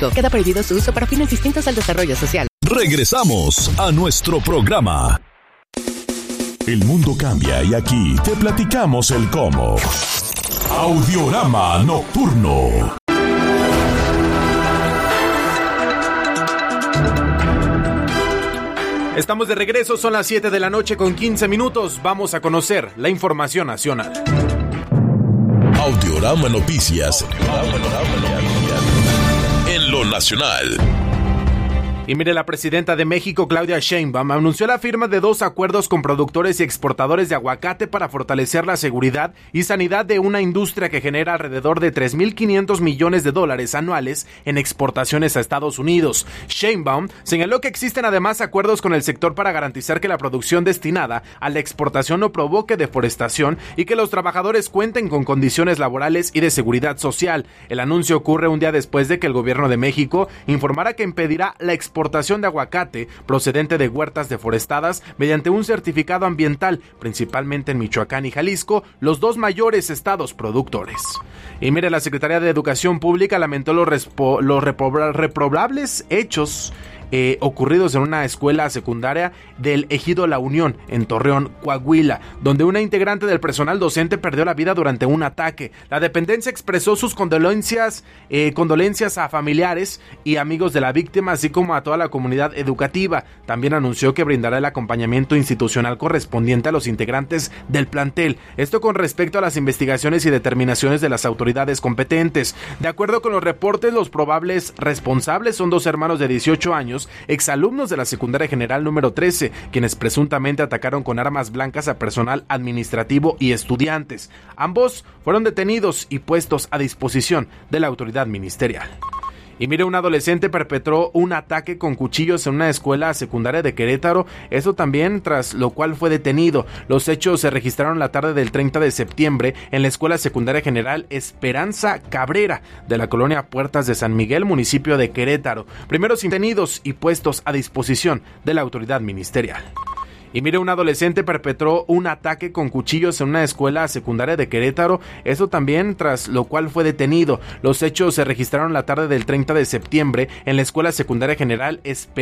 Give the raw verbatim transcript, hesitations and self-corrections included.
Queda prohibido su uso para fines distintos al desarrollo social. Regresamos a nuestro programa. El mundo cambia y aquí te platicamos el cómo. Audiorama Nocturno. Estamos de regreso, son las siete de la noche con quince minutos. Vamos a conocer la información nacional. Audiorama Noticias. En lo nacional. Y mire, la presidenta de México, Claudia Sheinbaum, anunció la firma de dos acuerdos con productores y exportadores de aguacate para fortalecer la seguridad y sanidad de una industria que genera alrededor de tres mil quinientos millones de dólares anuales en exportaciones a Estados Unidos. Sheinbaum señaló que existen además acuerdos con el sector para garantizar que la producción destinada a la exportación no provoque deforestación y que los trabajadores cuenten con condiciones laborales y de seguridad social. El anuncio ocurre un día después de que el gobierno de México informara que impedirá la exportación exportación de aguacate procedente de huertas deforestadas mediante un certificado ambiental, principalmente en Michoacán y Jalisco, los dos mayores estados productores. Y mire, la Secretaría de Educación Pública lamentó los, respo- los repro- reprobables hechos Eh, ocurridos en una escuela secundaria del ejido La Unión, en Torreón, Coahuila, donde una integrante del personal docente perdió la vida durante un ataque. La dependencia expresó sus condolencias, eh, condolencias a familiares y amigos de la víctima, así como a toda la comunidad educativa. También anunció que brindará el acompañamiento institucional correspondiente a los integrantes del plantel. Esto con respecto a las investigaciones y determinaciones de las autoridades competentes. De acuerdo con los reportes, los probables responsables son dos hermanos de dieciocho años, exalumnos de la secundaria general número trece, quienes presuntamente atacaron con armas blancas a personal administrativo y estudiantes. Ambos fueron detenidos y puestos a disposición de la autoridad ministerial. Y mire, un adolescente perpetró un ataque con cuchillos en una escuela secundaria de Querétaro, esto también tras lo cual fue detenido. Los hechos se registraron la tarde del treinta de septiembre en la Escuela Secundaria General Esperanza Cabrera de la colonia Puertas de San Miguel, municipio de Querétaro. Primeros detenidos y puestos a disposición de la autoridad ministerial. Y mire, un adolescente perpetró un ataque con cuchillos en una escuela secundaria de Querétaro, esto también tras lo cual fue detenido. Los hechos se registraron la tarde del treinta de septiembre en la Escuela Secundaria General Esperanza